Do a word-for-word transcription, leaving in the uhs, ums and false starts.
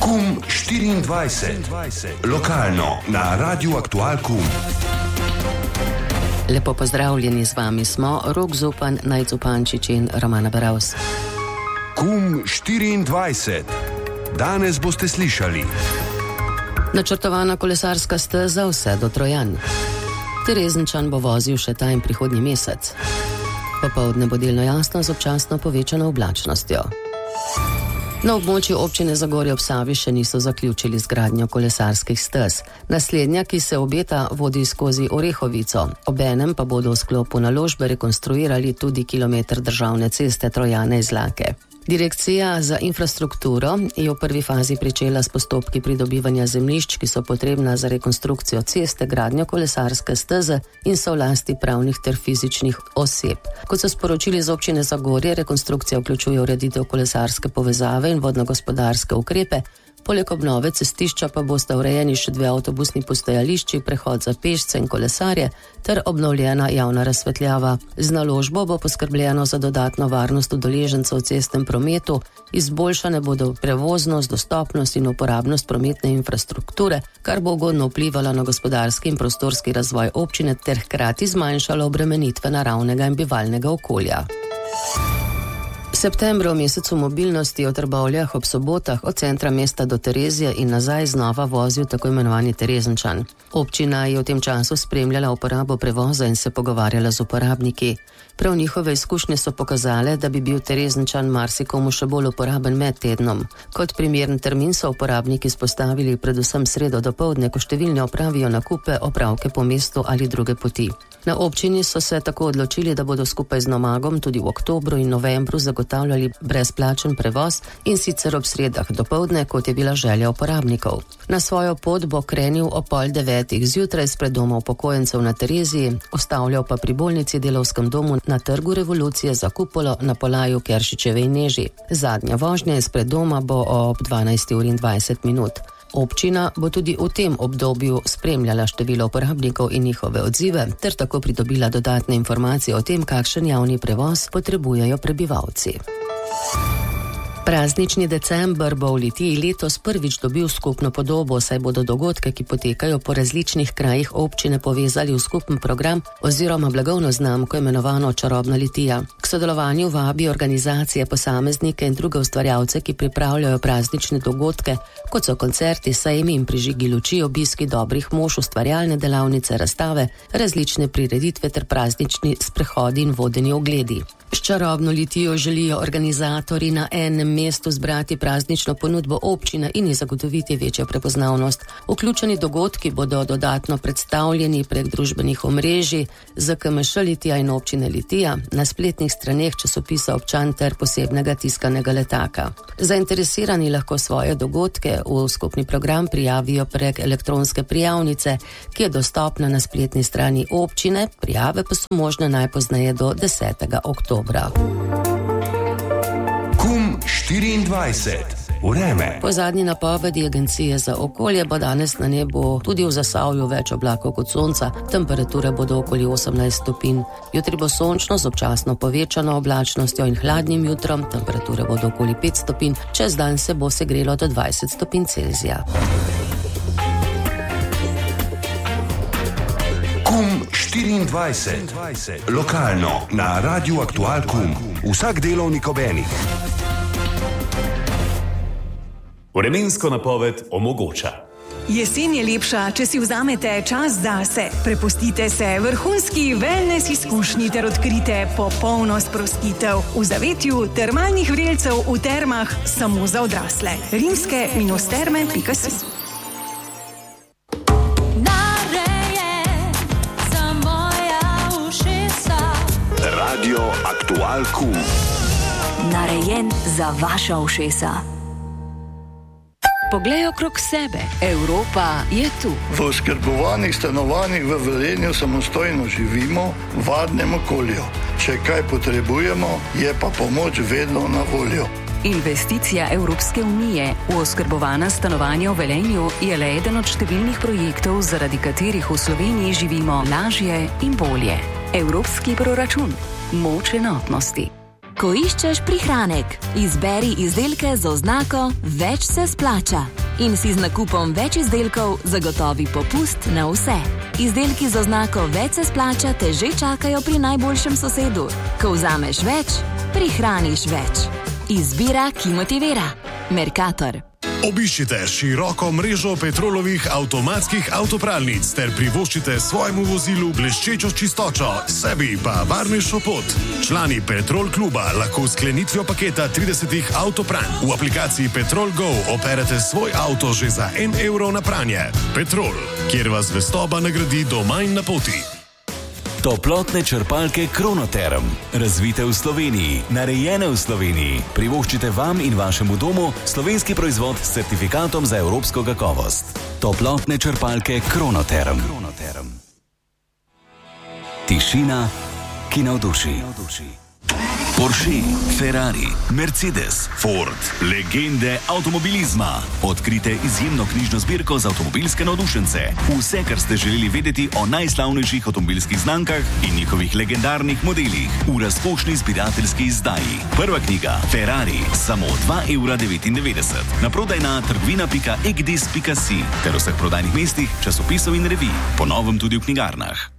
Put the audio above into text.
Kum štiriindvajset. Lokalno na Radiu Aktual Kum. Lepo pozdravljeni, z vami smo Rok Zupan, Najc Zupančič in Romana Beravs. Kum štiriindvajset. Danes boste slišali: načrtovana kolesarska steza vse do Trojan. Terezinčan bo vozil še ta in prihodnji mesec. Popoldne bo delno jasno z občasno povečano oblačnostjo. Na območju občine Zagorje ob Savi še niso zaključili z gradnjo kolesarskih stez. Naslednja, ki se obeta, vodi skozi Orehovico. Obenem pa bodo v sklopu naložbe rekonstruirali tudi kilometer državne ceste Trojane-Izlake. Direkcija za infrastrukturo je v prvi fazi pričela s postopki pridobivanja zemljišč, ki so potrebna za rekonstrukcijo ceste, gradnjo kolesarske steze in so v lasti pravnih ter fizičnih oseb. Kot so sporočili z občine Zagorje, rekonstrukcija vključuje ureditev kolesarske povezave in vodno-gospodarske ukrepe. Poleg obnove cestišča pa bosta urejeni še dve avtobusni postajališči, prehod za pešce in kolesarje ter obnovljena javna razsvetljava. Z naložbo bo poskrbljeno za dodatno varnost udeležencev v cestnem prometu, izboljšane bodo prevoznost, dostopnost in uporabnost prometne infrastrukture, kar bo ugodno vplivalo na gospodarski in prostorski razvoj občine ter hkrati zmanjšalo obremenitve naravnega in bivalnega okolja. Septembra v mesecu mobilnosti v Trbovljah ob sobotah od centra mesta do Terezije in nazaj znova vozil tako imenovani Terezinčan. Občina je v tem času spremljala uporabo prevoza in se pogovarjala z uporabniki. Prav njihove izkušnje so pokazale, da bi bil Terezinčan marsikomu še bolj uporaben med tednom. Kot primeren termin so uporabniki izpostavili predvsem sredo dopoldne, ko številni opravijo nakupe, opravke po mestu ali druge poti. Na občini so se tako odločili, da bodo skupaj z Nomagom tudi v oktobru in novembru zagotavljali brezplačen prevoz in sicer ob sredah dopoldne, kot je bila želja uporabnikov. Na svojo pot bo krenil o pol devetih zjutraj spred doma upokojencev na Tereziji, ostavljal pa pri bolnici, delavskem domu, na Trgu Revolucije, za kupolo, na Polaju, Keršičeve in Neži. Zadnja vožnja izpred doma bo ob dvanajsti uri in dvajset minut. Občina bo tudi v tem obdobju spremljala število uporabnikov in njihove odzive ter tako pridobila dodatne informacije o tem, kakšen javni prevoz potrebujejo prebivalci. Praznični december bo v Litiji letos prvič dobil skupno podobo, saj bodo dogodke, ki potekajo po različnih krajih občine, povezali v skupen program oziroma blagovno znamko imenovano Čarobna Litija. K sodelovanju vabi organizacije, posameznike in druge ustvarjalce, ki pripravljajo praznične dogodke, kot so koncerti, sejmi in prižigi luči, obiski dobrih mož, ustvarjalne delavnice, razstave, različne prireditve ter praznični sprehodi in vodeni ogledi. S Čarobno Litijo želijo organizatorji na enem mestu zbrati praznično ponudbo občine in ji zagotoviti večjo prepoznavnost. Vključeni dogodki bodo dodatno predstavljeni prek družbenih omrežij Z K M Š Litija in občine Litija, na spletnih straneh časopisa Občan ter posebnega tiskanega letaka. Zainteresirani lahko svoje dogodke v skupni program prijavijo prek elektronske prijavnice, ki je dostopna na spletni strani občine, prijave pa so možne najpozneje do desetega oktobra. Kum štiriindvajset. Vreme. Po zadnji napovedi Agencije za okolje bo danes na nebu tudi v Zasavju več oblakov kot sonca, temperature bodo okoli osemnajst stopinj. Jutri bo sončno z občasno povečano oblačnostjo in hladnim jutrom, temperature bodo okoli pet stopinj, čez dan se bo segrelo do dvajset stopinj Celzija. Kum štiriindvajset. Lokalno na Radiu Aktual Kum. Vsak delovnik ob enih. Vremensko napoved omogoča. Jesen je lepša, če si vzamete čas zase. Prepustite se vrhunski wellness izkušnji ter odkrite popolno sprostitev v zavetju termalnih vrelcev v termah samo za odrasle. rimske terme pika si. Radio Aktual Kum. Narejen za vaša ušesa. Poglej okrog sebe. Evropa je tu. V oskrbovanih stanovanjih v Velenju samostojno živimo v varnem okolju. Če kaj potrebujemo, je pa pomoč vedno na voljo. Investicija Evropske unije v oskrbovana stanovanja v Velenju je le eden od številnih projektov, zaradi katerih v Sloveniji živimo lažje in bolje. Evropski proračun. Moč enotnosti. Ko iščeš prihranek, izberi izdelke z oznako Več se splača. in si z nakupom več izdelkov zagotovi popust na vse. Izdelki z oznako več se splača te že čakajo pri najboljšem sosedu. Ko vzameš več, prihraniš več. Izbira, ki motivira. Mercator. Obiščite široko mrežo Petrolovih avtomatskih avtopralnic ter privoščite svojemu vozilu bleščečo čistočo, sebi pa varnejšo pot. Člani Petrol kluba lahko s sklenitvijo paketa tridesetih avtopranj v aplikaciji Petrol Go operete svoj avto že za en evro na pranje. Petrol, kjer vas zvestoba nagradi doma in na poti. Toplotne črpalke Kronoterm. Razvite v Sloveniji, narejene v Sloveniji. Privoščite vam in vašemu domu slovenski proizvod s certifikatom za evropsko kakovost. Toplotne črpalke Kronoterm. Kronoterm. Tišina, ki navduši. Porsche, Ferrari, Mercedes, Ford, legende avtomobilizma. Odkrite izjemno knjižno zbirko za avtomobilske navdušence. Vse, kar ste želeli vedeti o najslavnejših avtomobilskih znamkah in njihovih legendarnih modelih v razkošni zbirateljski izdaji. Prva knjiga Ferrari, samo dva evra devetindevetdeset. Naprodaj na trgovina pika egdis pika si ter vseh prodajnih mestih, časopisov in revij. Po novem tudi v knjigarnah.